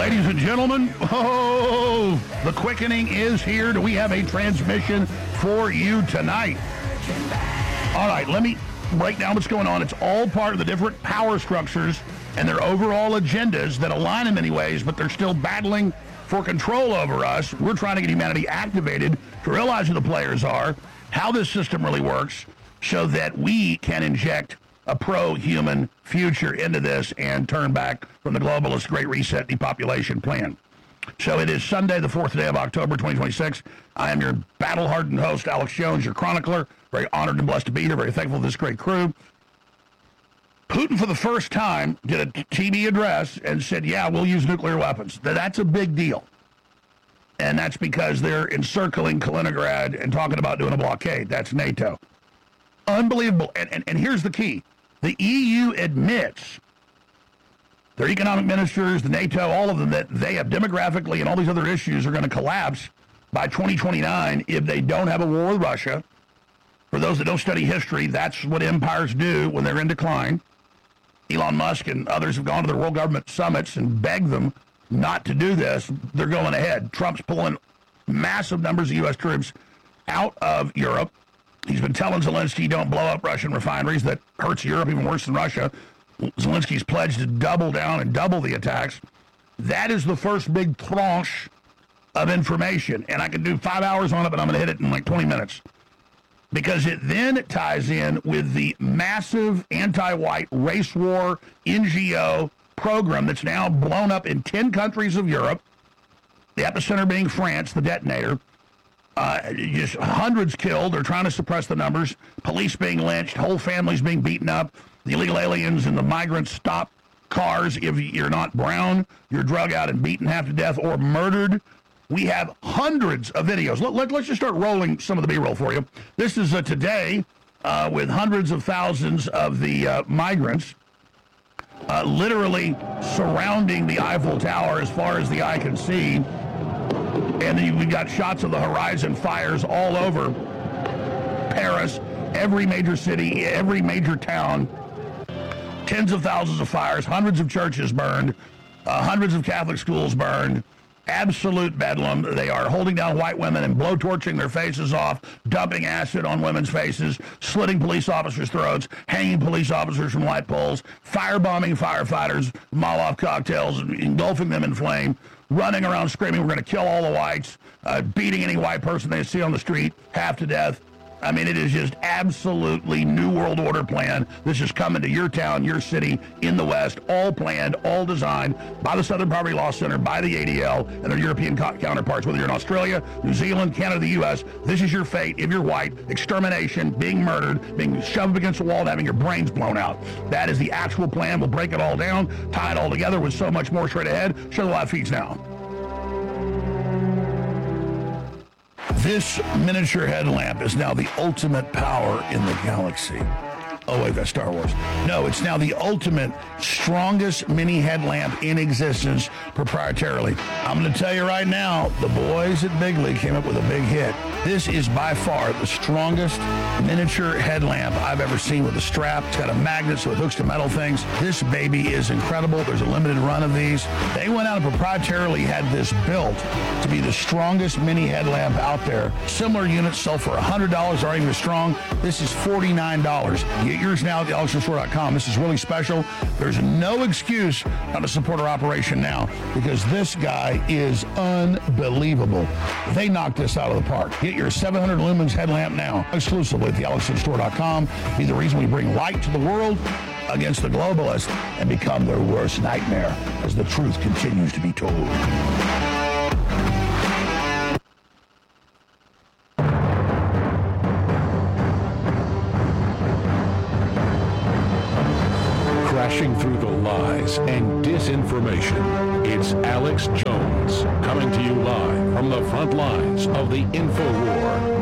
Ladies and gentlemen, the quickening is here. Do we have a transmission for you tonight? All right, let me break down what's going on. It's all part of the different power structures and their overall agendas that align in many ways, but they're still battling for control over us. We're trying to get humanity activated to realize who the players are, how this system really works, so that we can inject a pro-human future into this and turn back from the globalist Great Reset depopulation plan. So it is Sunday, the 4th day of October, 2026. I am your battle-hardened host, Alex Jones, your chronicler. Very honored and blessed to be here. Very thankful for this great crew. Putin, for the first time, did a TV address and said, yeah, we'll use nuclear weapons. That's a big deal. And that's because they're encircling Kaliningrad and talking about doing a blockade. That's NATO. Unbelievable. And here's the key. The EU admits, their economic ministers, the NATO, all of them, that they have demographically and all these other issues are going to collapse by 2029 if they don't have a war with Russia. For those that don't study history, that's what empires do when they're in decline. Elon Musk and others have gone to the world government summits and begged them not to do this. They're going ahead. Trump's pulling massive numbers of U.S. troops out of Europe. He's been telling Zelensky, don't blow up Russian refineries. That hurts Europe even worse than Russia. Zelensky's pledged to double down and double the attacks. That is the first big tranche of information. And I could do 5 hours on it, but I'm going to hit it in like 20 minutes. Because it then ties in with the massive anti-white race war NGO program that's now blown up in 10 countries of Europe. The epicenter being France, the detonator. Just hundreds killed. They're trying to suppress the numbers. Police being lynched. Whole families being beaten up. The illegal aliens and the migrants stop cars. If you're not brown, you're drug out and beaten half to death or murdered. We have hundreds of videos. Let's just start rolling some of the B-roll for you. This is today with hundreds of thousands of the migrants literally surrounding the Eiffel Tower as far as the eye can see. And we've got shots of the horizon fires all over Paris, every major city, every major town. Tens of thousands of fires, hundreds of churches burned, hundreds of Catholic schools burned. Absolute bedlam. They are holding down white women and blowtorching their faces off, dumping acid on women's faces, slitting police officers' throats, hanging police officers from light poles, firebombing firefighters, Molotov cocktails, engulfing them in flame, running around screaming, we're going to kill all the whites, beating any white person they see on the street, half to death. I mean, it is just absolutely New World Order plan. This is coming to your town, your city, in the West, all planned, all designed by the Southern Poverty Law Center, by the ADL, and their European counterparts, whether you're in Australia, New Zealand, Canada, the U.S. This is your fate if you're white. Extermination, being murdered, being shoved against the wall, and having your brains blown out. That is the actual plan. We'll break it all down, tie it all together with so much more straight ahead. Show the live feeds now. This miniature headlamp is now the ultimate power in the galaxy. Oh, wait, that's Star Wars. No, it's now the ultimate, strongest mini headlamp in existence proprietarily. I'm going to tell you right now, the boys at Bigley came up with a big hit. This is by far the strongest miniature headlamp I've ever seen with a strap. It's got a magnet so it hooks to metal things. This baby is incredible. There's a limited run of these. They went out and proprietarily had this built to be the strongest mini headlamp out there. Similar units sell for $100, aren't even as strong. This is $49. Get yours now at thealexstore.com. This is really special. There's no excuse not to support our operation now because this guy is unbelievable. They knocked this out of the park. Get your 700 lumens headlamp now exclusively at thealexstore.com. Be the reason we bring light to the world against the globalists and become their worst nightmare as the truth continues to be told. Crashing through the lies and disinformation, it's Alex Jones coming to you live from the front lines of the InfoWar.